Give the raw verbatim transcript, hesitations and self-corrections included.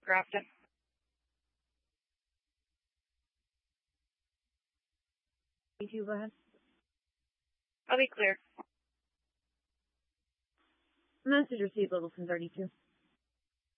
Grafton. You go ahead. I'll be clear. Message received, Littleton thirty-two.